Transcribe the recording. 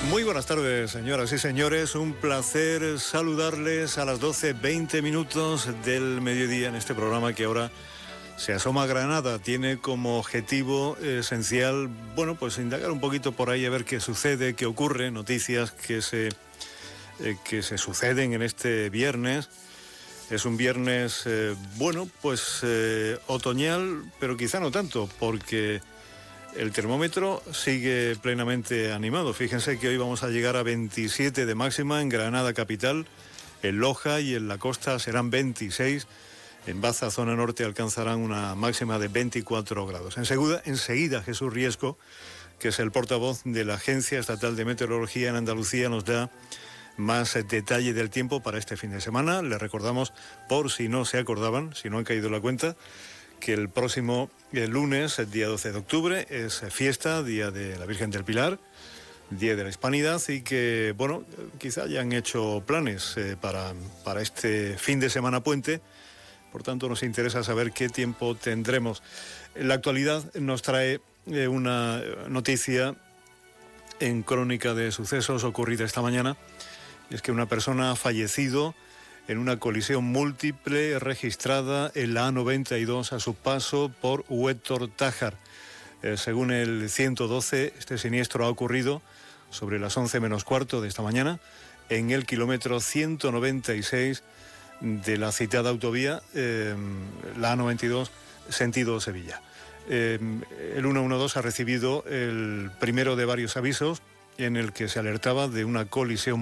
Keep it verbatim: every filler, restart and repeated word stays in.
Muy buenas tardes, señoras y señores. Un placer saludarles a las doce veinte minutos del mediodía en este programa que ahora se asoma a Granada. Tiene como objetivo esencial, bueno, pues indagar un poquito por ahí a ver qué sucede, qué ocurre, noticias que se, eh, que se suceden en este viernes. Es un viernes, eh, bueno, pues eh, otoñal, pero quizá no tanto, porque el termómetro sigue plenamente animado. Fíjense que hoy vamos a llegar a veintisiete de máxima en Granada capital, en Loja y en la costa serán veintiséis. En Baza, zona norte, alcanzarán una máxima de veinticuatro grados. Enseguida, enseguida Jesús Riesco, que es el portavoz de la Agencia Estatal de Meteorología en Andalucía, nos da más detalle del tiempo para este fin de semana. Les recordamos, por si no se acordaban, si no han caído en la cuenta, que el próximo el lunes, el día doce de octubre, es fiesta, Día de la Virgen del Pilar, Día de la Hispanidad, y que, bueno, quizá hayan hecho planes eh, para, para este fin de semana puente. Por tanto, nos interesa saber qué tiempo tendremos. En la actualidad nos trae eh, una noticia en Crónica de Sucesos ocurrida esta mañana. Es que una persona ha fallecido en una colisión múltiple registrada en la A noventa y dos a su paso por Huétor Tájar. Eh, según el ciento doce, este siniestro ha ocurrido sobre las once menos cuarto de esta mañana en el kilómetro ciento noventa y seis de la citada autovía, eh, la A noventa y dos, sentido Sevilla. Eh, el ciento doce ha recibido el primero de varios avisos en el que se alertaba de una colisión